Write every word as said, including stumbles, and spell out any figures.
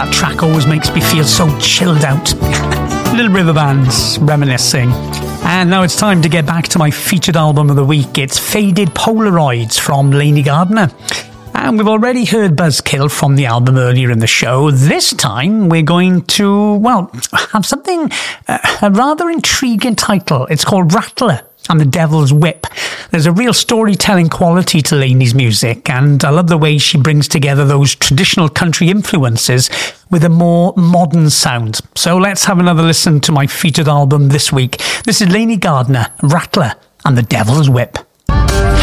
That track always makes me feel so chilled out. Little River Bands, reminiscing. And now it's time to get back to my featured album of the week. It's Faded Polaroids from Lainey Gardner. And we've already heard Buzzkill from the album earlier in the show. This time we're going to, well, have something, uh, a rather intriguing title. It's called Rattler and the Devil's Whip. There's a real storytelling quality to Lainey's music, and I love the way she brings together those traditional country influences with a more modern sound. So let's have another listen to my featured album this week. This is Lainey Gardner, Rattler and the Devil's Whip.